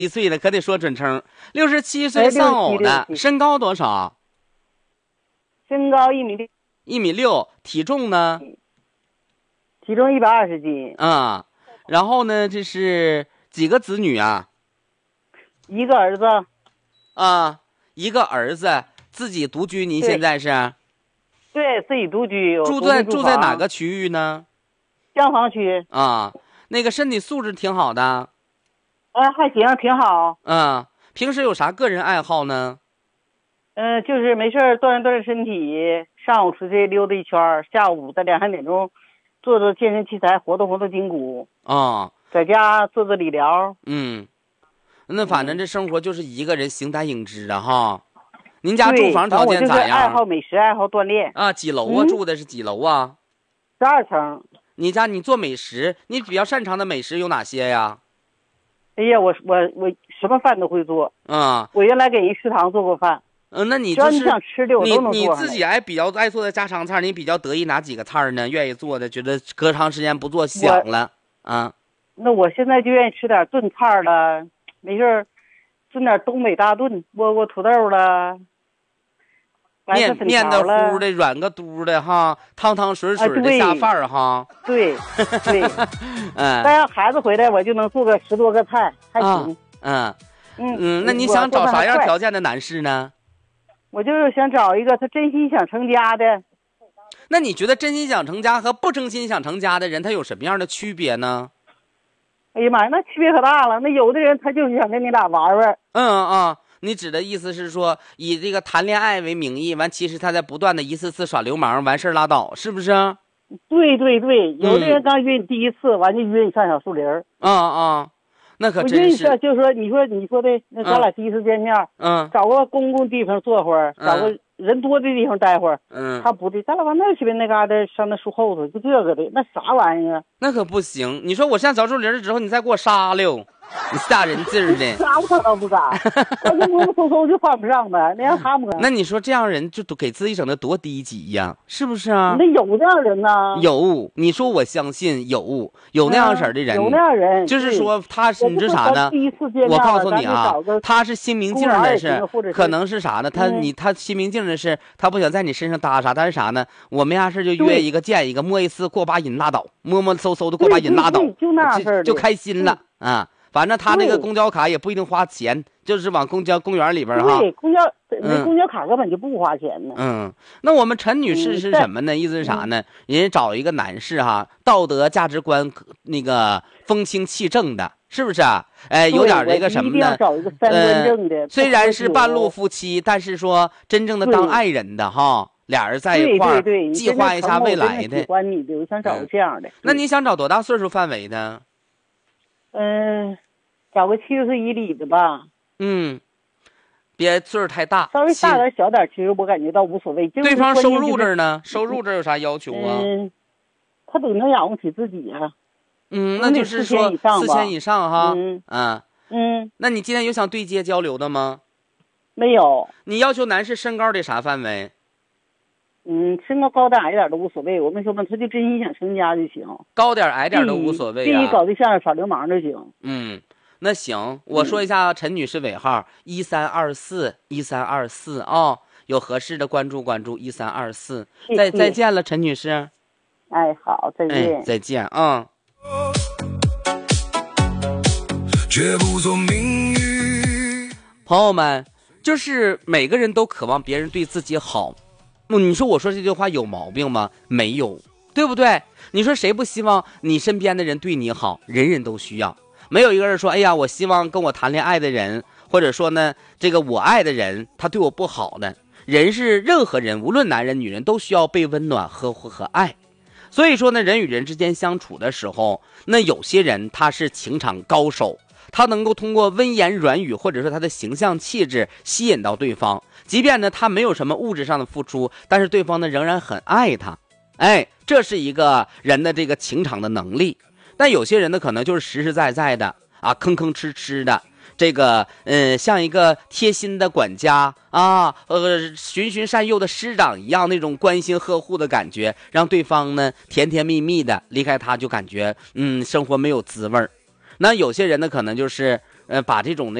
1岁了，可得说准称。67岁丧偶的，身高多少？ 身高1.6米。 1.6米，体重呢？ 体重120斤。 啊，然后呢，这是几个子女啊？ 一个儿子。 啊，一个儿子，自己独居。您现在是？ 对，自己独居。 住在哪个区域呢？ 厢房区。 啊，那个身体素质挺好的。 还行，挺好。 平时有啥个人爱好呢？ 就是没事锻炼身体，上午出去溜达一圈，下午在2、3点钟做做健身器材，活动筋骨。在家做做理疗。 那反正这生活就是一个人形单影只的哈。您家住房条件咋样？ 爱好美食，爱好锻炼。 几楼啊？住的是几楼啊 ？12层。 你做美食，你比较擅长的美食有哪些呀？ 哎呀，我什么饭都会做。我原来给人食堂做过饭。 那你就是想吃的我都能做。 你自己比较爱做的家常菜，你比较得意哪几个菜呢？愿意做的，觉得隔长时间不做想了啊。 那我现在就愿意吃点炖菜了，没事炖点东北大炖，窝土豆了， 面的糊的，软个嘟的哈，汤汤水水的下饭哈。 对。但要孩子回来，我就能做个10多个菜，还行。 那你想找啥样条件的男士呢？ 我就是想找一个他真心想成家的。 那你觉得真心想成家和不真心想成家的人，他有什么样的区别呢？ 哎呀妈呀，那区别可大了。那有的人他就是想跟你俩玩玩。 你指的意思是说，以这个谈恋爱为名义，完其实他在不断的一次次耍流氓，完事儿拉倒，是不是？ 对，有的人刚约你第一次，完就约你上小树林。 那可真是。 就是说，你说的，那咱俩第一次见面，找个公共地方坐会儿，找个人多的地方待会儿。他不对，咱俩往那去呗，那嘎达上那树后头，就这个的，那啥玩意儿？ 那可不行。你说我上小树林之后，你再给我杀了，你吓人劲儿的。 杀我倒不敢，我就摸摸搜就犯不上呗，那让他们。 那你说这样人就给自己整的多低级呀，是不是啊？ 那有这样人呢？ 有，你说我相信有那样式的人， 有那样人， 就是说他是你知啥呢？我告诉你啊，他是心明镜的是，可能是啥呢？他心明镜的是，他不想在你身上搭啥，但是啥呢？我没啥事就约一个见一个，摸一次过把瘾拉倒，摸摸搜搜的过把瘾拉倒， 就那事儿， 就开心了啊。反正他那个公交卡也不一定花钱，就是往公园里边哈。 对，公交卡根本就不花钱呢。 那我们陈女士是什么呢？意思是啥呢？人家找一个男士哈，道德价值观那个风清气正的，是不是啊？有点这个什么呢？ 找一个三观正的。 虽然是半路夫妻，但是说真正的当爱人的哈，俩人在一块儿计划一下未来的。 喜欢你的，我想找个这样的。 那你想找多大岁数范围的？ 找个70岁以里的吧。 别岁数太大， 稍微大点小点，其实我感觉倒无所谓。 对方收入这儿呢？收入这儿有啥要求啊？ 他得能养活起自己啊。 那就是说4000以上哈。那你今天有想对接交流的吗？ 没有。 你要求男士身高得啥范围？ 身高高点矮点都无所谓。我们说嘛，他就真心想成家就行。 高点矮点都无所谓啊。 第一搞对象耍流氓就行。 那行，我说一下陈女士尾号1324啊，有合适的关注1324。再见了，陈女士。 好，再见。 再见啊。朋友们，就是每个人都渴望别人对自己好。你说我说这句话有毛病吗？没有，对不对？你说谁不希望你身边的人对你好？人人都需要。没有一个人说，哎呀，我希望跟我谈恋爱的人，或者说呢，这个我爱的人，他对我不好的。人是任何人，无论男人女人，都需要被温暖、呵护和爱。所以说呢，人与人之间相处的时候，那有些人他是情场高手，他能够通过温言软语，或者说他的形象气质吸引到对方。即便呢他没有什么物质上的付出，但是对方呢仍然很爱他。这是一个人的这个情场的能力。但有些人呢可能就是实实在在的啊，吭吭哧哧的，这个像一个贴心的管家啊，循循善诱的师长一样，那种关心呵护的感觉，让对方呢甜甜蜜蜜的离开他，就感觉生活没有滋味儿。那有些人呢可能就是把这种